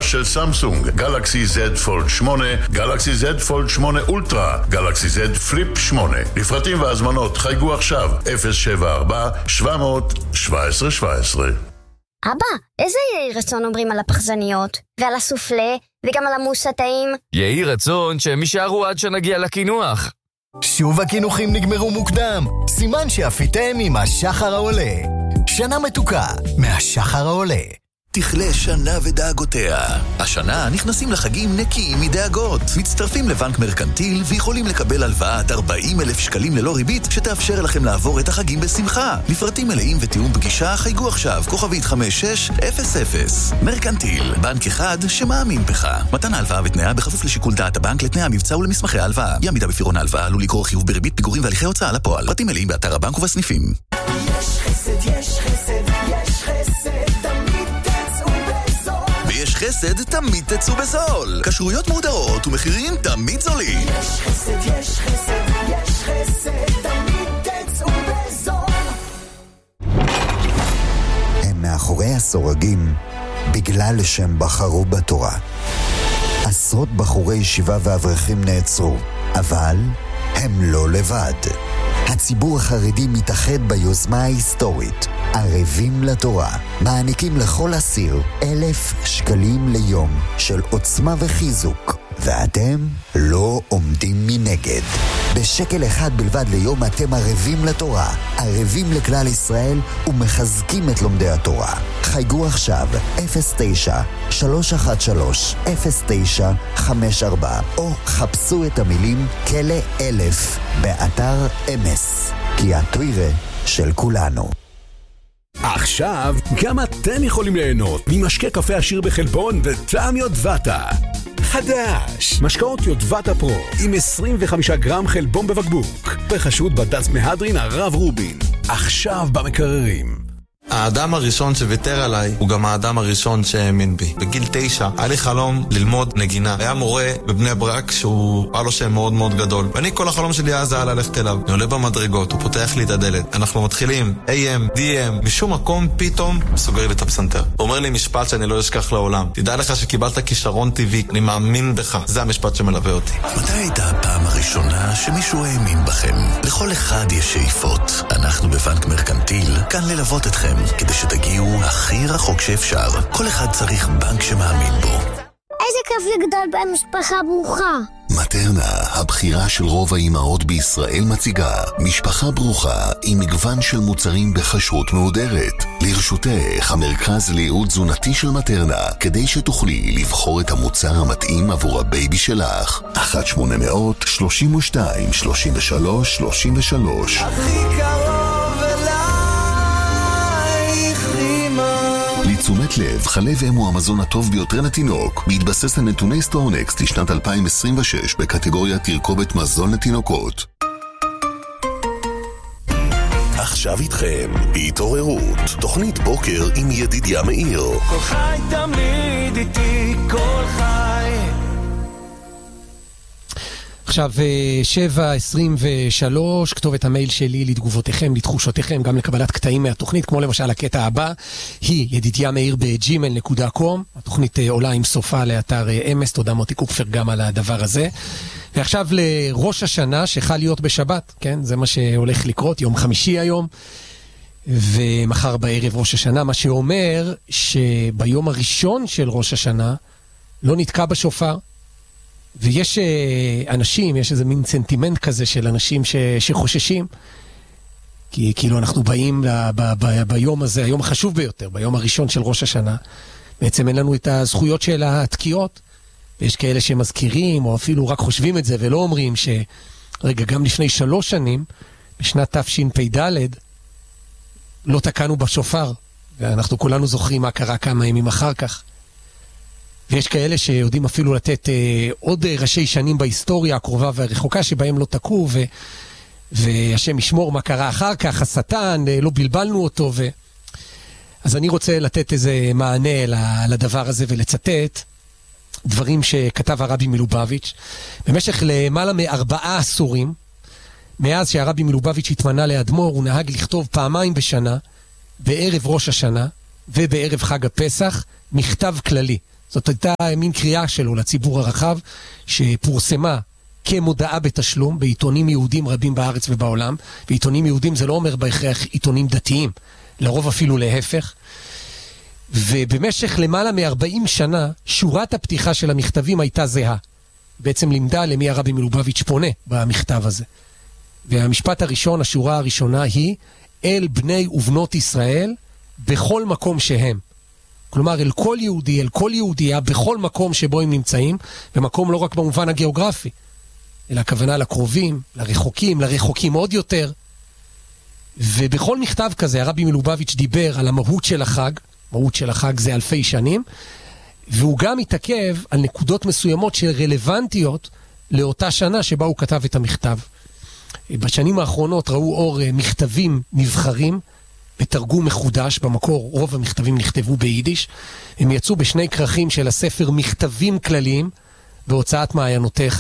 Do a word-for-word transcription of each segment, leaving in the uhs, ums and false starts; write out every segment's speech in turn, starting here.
של סמסונג, גלקסי Z פולד שמונה, גלקסי Z פולד שמונה אולטרה, גלקסי Z פליפ שמונה. לפרטים והזמנות חייגו עכשיו אפס שבע ארבע שבע אפס אפס שבע עשרה שבע עשרה. אבא, איזה יהי רצון אומרים על הפחזניות ועל הסופלה וגם על המוס הטעים? יהי רצון שהם יישארו עד שנגיע לקינוח. שוב הקינוחים נגמרו מוקדם, סימן שאפיתם עם השחר העולה. שנה מתוקה מהשחר העולה. תכלה שנה ודאגותיה. השנה נכנסים לחגים נקיים מדאגות. מצטרפים לבנק מרקנטיל ויכולים לקבל הלוואת ארבעים אלף שקלים ללא ריבית שתאפשר לכם לעבור את החגים בשמחה. לפרטים מלאים ותיאום פגישה חייגו עכשיו כוכבית חמש שש אפס אפס. מרקנטיל, בנק אחד שמאמין בך. מתן ההלוואה ותנאיה בכפוף לשיקול דעת הבנק לתנאי המבצע ולמסמכי ההלוואה. אי עמידה בפירעון ההלוואה עלול לגרור חיוב בריבית פיגורים והליכי הוצאה לפועל. פרטים מלאים באתר הבנק ובסניפים. יש חסד, יש חסד, יש חסד. יש חסד, תמיד תצאו בזול. כשרויות מודרות ומחירים תמיד זולים. יש חסד, יש חסד, יש חסד, תמיד תצאו בזול. הם מאחורי הסורגים בגלל שהם בחרו בתורה. עשרות בחורי ישיבה ואברכים נעצרו, אבל הם לא לבד. הציבור החרדי מתאחד ביוזמה ההיסטורית ערבים לתורה, מעניקים לכל אסיר אלף שקלים ליום של עוצמה וחיזוק, ואתם לא עומדים מנגד. בשקל אחד בלבד ליום אתם ערבים לתורה, ערבים לכלל ישראל ומחזקים את לומדי התורה. חייגו עכשיו אפס תשע שלוש אחת שלוש אפס תשע חמש ארבע או חפשו את המילים כלא אלף באתר אמס, כי התוירה של כולנו. עכשיו גם אתם יכולים ליהנות ממשקה קפה עשיר בחלבון וטעם יוטבתה. חדש, משקאות יוטבתה פרו עם עשרים וחמישה גרם חלבון בבקבוק, בחסות בד"ץ מהדרין הרב רובין. עכשיו במקררים. האדם הראשון שוויתר עליי הוא גם האדם הראשון שהאמין בי. בגיל תשע היה לי חלום ללמוד נגינה. היה מורה בבני ברק שהוא היה לו שם מאוד מאוד גדול, ואני כל החלום שלי אז היה ללכת אליו. אני עולה במדרגות, הוא פותח לי את הדלת, אנחנו מתחילים איי אם, די אם, משום מקום פתאום סוגר לי את הפסנתר. הוא אומר לי משפט שאני לא אשכח לעולם: תדע לך שקיבלת כישרון טבעי, אני מאמין בך. זה המשפט שמלווה אותי. מתי הייתה הפעם הראשונה שמישהו האמין בכם? לכל אחד יש שאיפות. אנחנו בבנק מרקנטיל כאן ללוות אתכם כדי שתגיעו הכי רחוק שאפשר. כל אחד צריך בנק שמאמין בו. איזה כיף לגדול במשפחה ברוכה. מטרנה, הבחירה של רוב האימהות בישראל, מציגה משפחה ברוכה עם מגוון של מוצרים בכשרות מהודרת. לרשותך המרכז לייעוד תזונתי של מטרנה, כדי שתוכלי לבחור את המוצר המתאים עבור הבייבי שלך. אחת שמונה אפס אפס שלושים ושתיים שלושים ושלוש שלושים ושלוש. הכי קרוב אלייך רימה. לתשומת לב, חלב אם הוא המזון הטוב ביותר לתינוק, בהתבסס על נתוני סטורנקסט לשנת אלפיים עשרים ושש בקטגוריה תרכובת מזון לתינוקות. עכשיו איתכם התעוררות, תוכנית בוקר עם ידידיה מאיר. כל חי תמיד איתי, כל חי. עכשיו שבע עשרים ושלוש, כתובת המייל שלי לתגובותיכם, לתחושותיכם, גם לקבלת קטעים מהתוכנית, כמו למשל הקטע הבא, היא ידידיה מאיר בג'ימייל נקודה קום. התוכנית עולה עם סופה לאתר אמס, תודה מוטי קופפר גם על הדבר הזה. ועכשיו לראש השנה שחל להיות בשבת, כן? זה מה שהולך לקרות, יום חמישי היום, ומחר בערב ראש השנה, מה שאומר שביום הראשון של ראש השנה לא נתקע בשופר. ויש אנשים, יש איזה מין סנטימנט כזה של אנשים ש, שחוששים, כי כאילו אנחנו באים ב, ב, ב, ביום הזה, היום החשוב ביותר, ביום הראשון של ראש השנה, בעצם אין לנו את הזכויות של התקיעות, ויש כאלה שמזכירים, או אפילו רק חושבים את זה, ולא אומרים שרגע, גם לפני שלוש שנים, בשנת תשפ"ד, לא תקענו בשופר, ואנחנו כולנו זוכרים מה קרה כמה ימים אחר כך. ויש כאלה שיודעים אפילו לתת אה, עוד ראשי שנים בהיסטוריה הקרובה והרחוקה שבהם לא תקעו, ו, והשם ישמור מה קרה אחר כך, השטן, אה, לא בלבלנו אותו. ו... אז אני רוצה לתת איזה מענה לדבר הזה ולצטט דברים שכתב הרבי מלובביץ' במשך למעלה מארבעה עשורים, מאז שהרבי מלובביץ' התמנה לאדמו"ר, הוא נהג לכתוב פעמיים בשנה, בערב ראש השנה ובערב חג הפסח, מכתב כללי. זאת הייתה מין קריאה שלו לציבור הרחב, שפורסמה כמודעה בתשלום בעיתונים יהודים רבים בארץ ובעולם. ועיתונים יהודים זה לא אומר בהכרח עיתונים דתיים, לרוב אפילו להפך. ובמשך למעלה מ-ארבעים שנה, שורת הפתיחה של המכתבים הייתה זהה. בעצם לימדה למי הרבי מלובביץ' פונה במכתב הזה. והמשפט הראשון, השורה הראשונה היא, אל בני ובנות ישראל בכל מקום שהם. כלומר, אל כל יהודי, אל כל יהודייה, בכל מקום שבו הם נמצאים, במקום לא רק במובן הגיאוגרפי, אלא הכוונה לקרובים, לרחוקים, לרחוקים עוד יותר. ובכל מכתב כזה, הרבי מלובביץ' דיבר על המהות של החג, מהות של החג זה אלפי שנים, והוא גם התעכב על נקודות מסוימות שרלוונטיות לאותה שנה שבה הוא כתב את המכתב. בשנים האחרונות ראו אור מכתבים נבחרים, בתרגום מחודש, במקור רוב המכתבים נכתבו ביידיש, הם יצאו בשני כרכים של הספר מכתבים כלליים, בהוצאת מעיינותיך,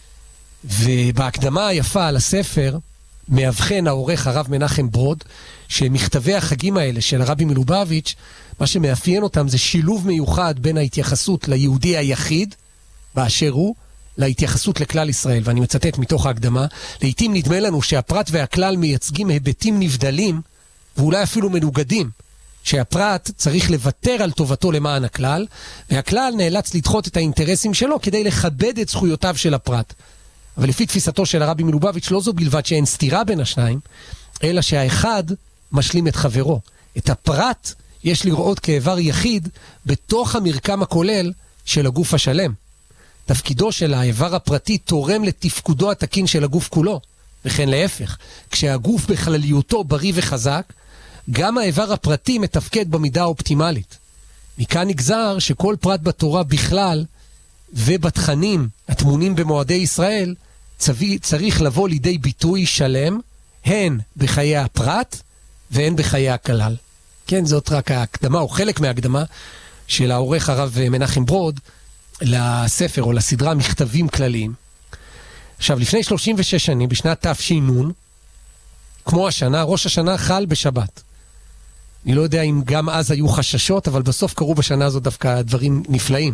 ובהקדמה היפה על הספר, מאבחן העורך הרב מנחם ברוד, שמכתבי החגים האלה של הרבי מלובביץ', מה שמאפיין אותם זה שילוב מיוחד בין ההתייחסות ליהודי היחיד, באשר הוא, להתייחסות לכלל ישראל. ואני מצטט מתוך ההקדמה, לעתים נדמה לנו שהפרט והכלל מייצגים היבטים נבדלים, ואולי אפילו מנוגדים, שהפרט צריך לוותר על טובתו למען הכלל, והכלל נאלץ לדחות את האינטרסים שלו כדי לכבד את זכויותיו של הפרט. אבל לפי תפיסתו של הרבי מלובביץ' לא זו בלבד שאין סתירה בין השניים, אלא שהאחד משלים את חברו. את הפרט יש לראות כאיבר יחיד בתוך המרקם הכולל של הגוף השלם. תפקידו של האיבר הפרטי תורם לתפקודו התקין של הגוף כולו, וכן להפך. כשהגוף בכלליותו בריא וחזק, גם האיבר הפרטי מתפקד במידה האופטימלית. מכאן נגזר שכל פרט בתורה בכלל ובתכנים התמונים במועדי ישראל צריך לבוא לידי ביטוי שלם, הן בחיי הפרט והן בחיי הכלל. כן, זאת רק ההקדמה או חלק מההקדמה של העורך הרב מנחם ברוד לספר או לסדרה מכתבים כלליים. עכשיו, לפני שלושים ושש שנים, בשנת תש"ן, כמו השנה, ראש השנה חל בשבת. אני לא יודע אם גם אז היו חששות, אבל בסוף קרו בשנה הזאת דווקא דברים נפלאים.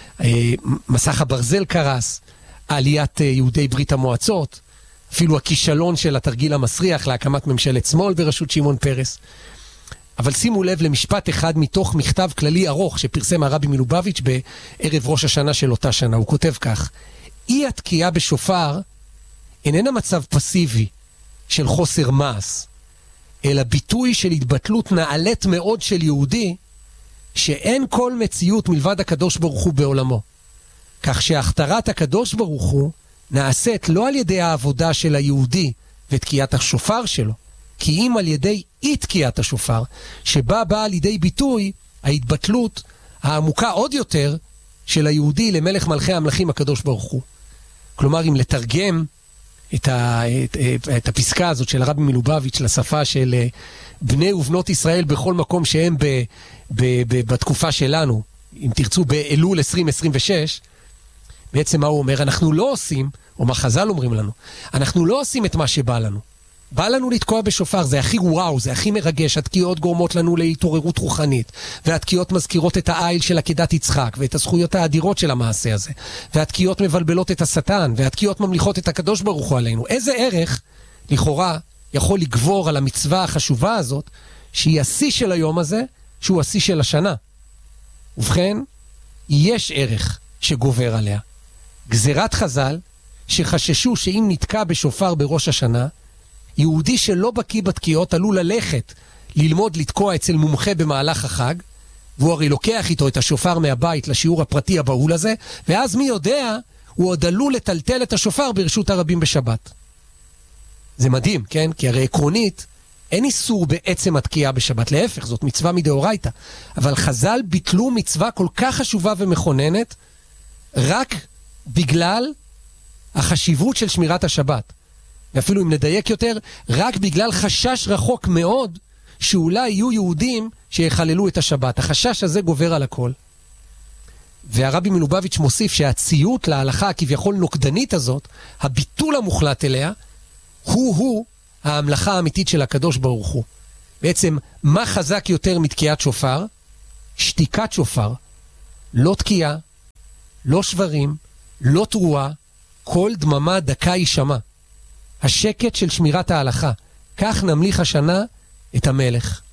מסך הברזל קרס, עליית יהודי ברית המועצות, אפילו הכישלון של התרגיל המסריח להקמת ממשלת שמאל בראשות שמעון פרס. אבל שימו לב למשפט אחד מתוך מכתב כללי ארוך שפרסם הרבי מלובביץ' בערב ראש השנה של אותה שנה. הוא כותב כך: אי התקיעה בשופר איננה מצב פסיבי של חוסר מעש, אלא ביטוי של התבטלות נעלית מאוד של יהודי, שאין כל מציאות מלבד הקדוש ברוך הוא בעולמו. כך שהכתרת הקדוש ברוך הוא נעשית לא על ידי העבודה של היהודי ותקיעת השופר שלו, כי אם על ידי אי תקיעת השופר, שבה באה לידי ביטוי ההתבטלות העמוקה עוד יותר של היהודי למלך מלכי המלכים הקדוש ברוך הוא. כלומר, אם לתרגם את, ה, את, את, את הפסקה הזאת של הרבי מלובביץ' לשפה של בני ובנות ישראל בכל מקום שהם ב, ב, ב, בתקופה שלנו, אם תרצו באלול עשרים עשרים ושש, בעצם מה הוא אומר? אנחנו לא עושים, או מה חז"ל אומרים לנו, אנחנו לא עושים את מה שבא לנו. בא לנו לתקוע בשופר, זה הכי וואו, זה הכי מרגש. התקיעות גורמות לנו להתעוררות רוחנית, והתקיעות מזכירות את העיל של עקדת יצחק, ואת הזכויות האדירות של המעשה הזה, והתקיעות מבלבלות את השטן, והתקיעות ממליכות את הקדוש ברוך הוא עלינו. איזה ערך, לכאורה, יכול לגבור על המצווה החשובה הזאת, שהיא השיא של היום הזה, שהוא השיא של השנה? ובכן, יש ערך שגובר עליה. גזירת חז"ל, שחששו שאם נתקע בשופר בראש השנה, יהודי שלא בקיא בתקיעות עלול ללכת ללמוד לתקוע אצל מומחה במהלך החג, והוא הרי לוקח איתו את השופר מהבית לשיעור הפרטי הבהול הזה, ואז מי יודע, הוא עוד עלול לטלטל את השופר ברשות הרבים בשבת. זה מדהים, כן? כי הרי עקרונית אין איסור בעצם התקיעה בשבת, להפך, זאת מצווה מדאורייתא. אבל חז"ל ביטלו מצווה כל כך חשובה ומכוננת, רק בגלל החשיבות של שמירת השבת. ואפילו אם נדייק יותר, רק בגלל חשש רחוק מאוד שאולי יהיו יהודים שיחללו את השבת. החשש הזה גובר על הכל. והרבי מלובביץ' מוסיף שהציות להלכה הכביכול נוקדנית הזאת, הביטול המוחלט אליה, הוא-הוא ההמלכה האמיתית של הקדוש ברוך הוא. בעצם, מה חזק יותר מתקיעת שופר? שתיקת שופר. לא תקיעה, לא שברים, לא תרועה, כל דממה דקה יישמע. השקט של שמירת ההלכה. כך נמליך השנה את המלך.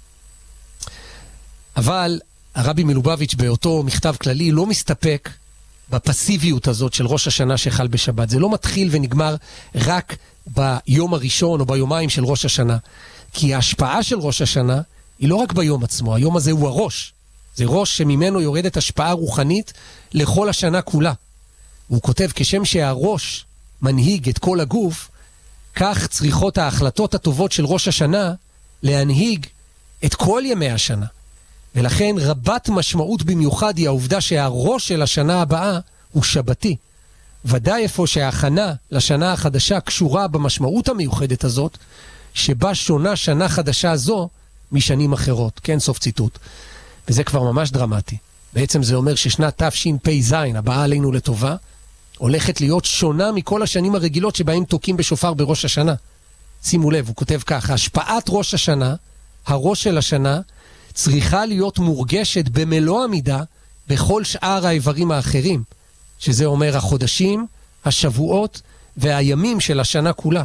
אבל הרבי מלובביץ' באותו מכתב כללי לא מסתפק בפסיביות הזאת של ראש השנה שחל בשבת. זה לא מתחיל ונגמר רק ביום הראשון או ביומיים של ראש השנה. כי ההשפעה של ראש השנה היא לא רק ביום עצמו. היום הזה הוא הראש. זה ראש שממנו יורדת השפעה רוחנית לכל השנה כולה. הוא כותב, כשם שהראש מנהיג את כל הגוף, כך צריכות ההחלטות הטובות של ראש השנה להנהיג את כל ימי השנה. ולכן רבת משמעות במיוחד היא העובדה שהראש של השנה הבאה הוא שבתי. ודאי איפה שההכנה לשנה החדשה קשורה במשמעות המיוחדת הזאת, שבה שונה שנה חדשה זו משנים אחרות. כן, סוף ציטוט. וזה כבר ממש דרמטי. בעצם זה אומר ששנת תשפ"ז, הבאה עלינו לטובה, הולכת להיות שונה מכל השנים הרגילות שבהם תוקים בשופר בראש השנה. שימו לב, הוא כותב כך, השפעת ראש השנה, הראש של השנה, צריכה להיות מורגשת במלוא המידה בכל שאר האיברים האחרים, שזה אומר החודשים, השבועות והימים של השנה כולה.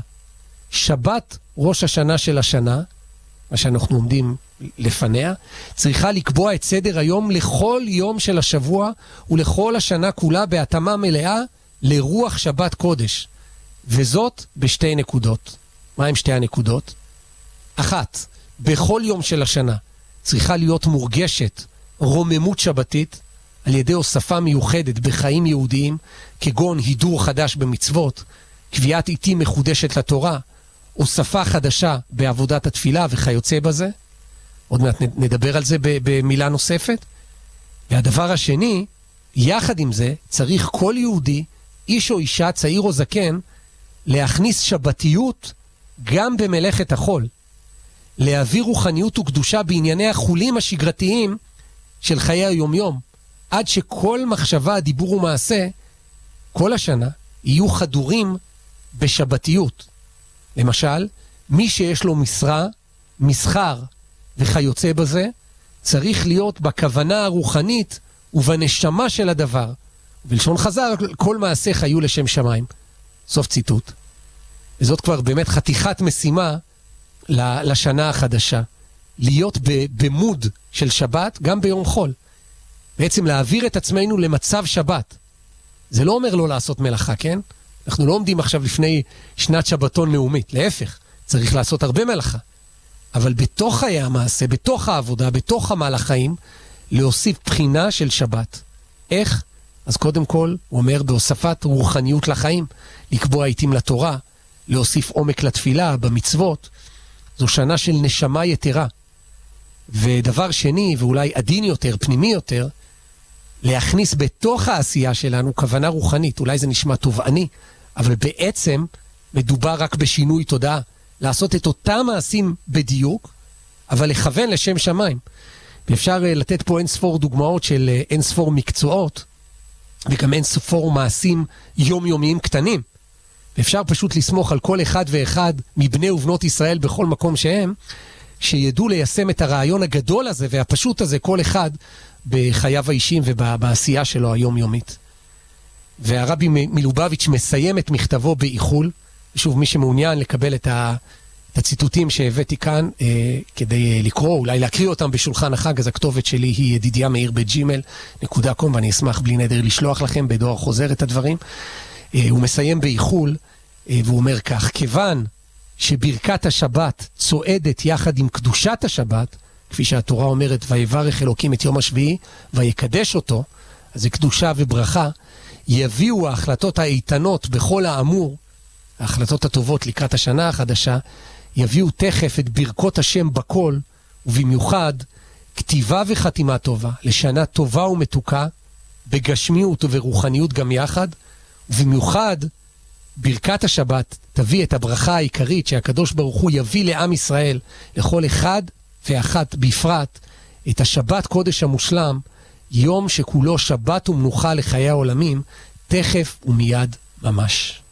שבת ראש השנה של השנה, מה שאנחנו עומדים לפניה, צריכה לקבוע את סדר היום לכל יום של השבוע ולכל השנה כולה בהתאמה מלאה לרוח שבת קודש. וזאת בשתי נקודות. מה הם שתי הנקודות? אחת, בכל יום של השנה צריכה להיות מורגשת רוממות שבתית על ידי הוספה מיוחדת בחיים יהודיים, כגון הידור חדש במצוות, קביעת עיתים מחודשת לתורה, הוספה חדשה בעבודת התפילה וכיוצא בזה. עוד מעט נדבר על זה במילה נוספת. והדבר השני, יחד עם זה, צריך כל יהודי, איש או אישה, צעיר או זקן, להכניס שבתיות גם במלאכת החול. להעביר רוחניות וקדושה בענייני החולים השגרתיים של חיי היומיום, עד שכל מחשבה, דיבור ומעשה, כל השנה, יהיו חדורים בשבתיות. למשל, מי שיש לו משרה, מסחר וכיוצא בזה, צריך להיות בכוונה הרוחנית ובנשמה של הדבר. בלשון חז"ל, כל מעשה חיו לשם שמיים. סוף ציטוט. וזאת כבר באמת חתיכת משימה לשנה החדשה. להיות במוד של שבת גם ביום חול. בעצם להעביר את עצמנו למצב שבת. זה לא אומר לא לעשות מלאכה, כן? אנחנו לא עומדים עכשיו לפני שנת שבתון לאומית. להפך, צריך לעשות הרבה מלאכה. אבל בתוך חיי המעשה, בתוך העבודה, בתוך עמל החיים, להוסיף בחינה של שבת. איך? אז קודם כל, הוא אומר, בהוספת רוחניות לחיים, לקבוע עיתים לתורה, להוסיף עומק לתפילה, במצוות. זו שנה של נשמה יתרה. ודבר שני, ואולי עדין יותר, פנימי יותר, להכניס בתוך העשייה שלנו כוונה רוחנית. אולי זה נשמע תובעני, אבל בעצם מדובר רק בשינוי תודעה. לעשות את אותם מעשים בדיוק, אבל לכוון לשם שמיים. ואפשר לתת פה אין ספור דוגמאות של אין ספור מקצועות, וגם אין ספור מעשים יומיומיים קטנים. ואפשר פשוט לסמוך על כל אחד ואחד מבני ובנות ישראל בכל מקום שהם, שידעו ליישם את הרעיון הגדול הזה והפשוט הזה, כל אחד בחייו האישיים ובעשייה שלו היומיומית. והרבי מלובביץ' מסיים את מכתבו באיחול. שוב, מי שמעוניין לקבל את, ה, את הציטוטים שהבאתי כאן אה, כדי לקרוא, אולי להקריא אותם בשולחן החג, אז הכתובת שלי היא ידידיה מאיר בג'ימל נקודה קום, ואני אשמח בלי נדר לשלוח לכם בדואר חוזר את הדברים. אה, הוא מסיים באיחול, אה, והוא אומר כך, כיוון שברכת השבת צועדת יחד עם קדושת השבת, כפי שהתורה אומרת, ויברך אלוקים את יום השביעי, ויקדש אותו, אז זה קדושה וברכה, יביאו ההחלטות האיתנות בכל האמור, ההחלטות הטובות לקראת השנה החדשה, יביאו תכף את ברכות השם בכל, ובמיוחד כתיבה וחתימה טובה, לשנה טובה ומתוקה, בגשמיות וברוחניות גם יחד, ובמיוחד ברכת השבת תביא את הברכה העיקרית שהקדוש ברוך הוא יביא לעם ישראל, לכל אחד ואחת בפרט, את השבת קודש המושלם, יום שכולו שבת ומנוחה לחיי העולמים, תכף ומיד ממש.